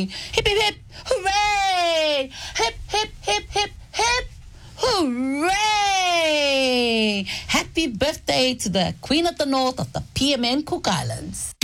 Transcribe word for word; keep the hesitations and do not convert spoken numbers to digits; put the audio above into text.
sing hip, hip, hip, hooray! Hip, hip, hip, hip, hip, hooray! Happy birthday to the Queen of the North of the P M N Cook Islands.